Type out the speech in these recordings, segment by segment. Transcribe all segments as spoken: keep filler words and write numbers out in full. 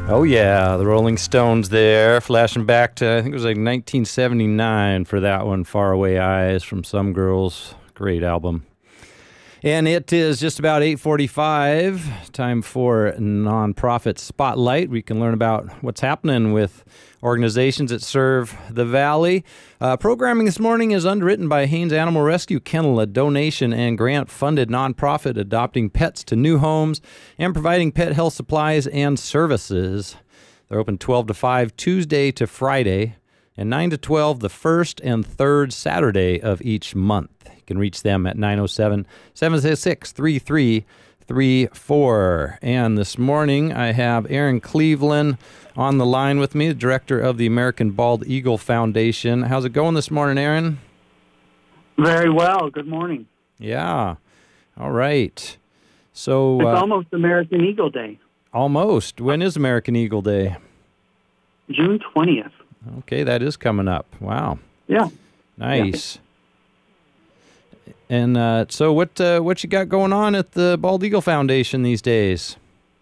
Oh, yeah, the Rolling Stones there, flashing back to, I think it was like nineteen seventy-nine for that one, Faraway Eyes from Some Girls. Great album. And it is just about eight forty-five, time for Nonprofit Spotlight. We can learn about what's happening with organizations that serve the Valley. Uh, programming this morning is underwritten by Haines Animal Rescue Kennel, a donation and grant-funded nonprofit adopting pets to new homes and providing pet health supplies and services. They're open twelve to five Tuesday to Friday and nine to twelve the first and third Saturday of each month. You can reach them at nine oh seven, seven six six, three three three four. And this morning I have Aaron Cleveland on the line with me, the director of the American Bald Eagle Foundation. How's it going this morning, Aaron? Very well. Good morning. Yeah. All right. So it's uh, almost American Eagle Day. Almost. When is American Eagle Day? June twentieth. Okay, that is coming up. Wow. Yeah. Nice. Yeah. And uh, so what uh, what you got going on at the Bald Eagle Foundation these days?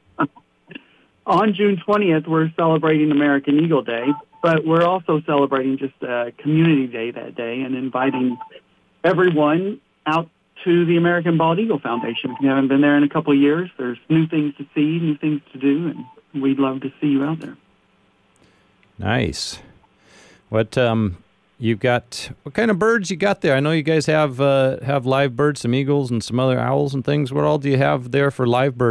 On June twentieth, we're celebrating American Eagle Day, but we're also celebrating just uh, Community Day that day and inviting everyone out to the American Bald Eagle Foundation. If you haven't been there in a couple of years, there's new things to see, new things to do, and we'd love to see you out there. Nice. What um, you've got? What kind of birds you got there? I know you guys have uh, have live birds, some eagles and some other owls and things. What all do you have there for live birds?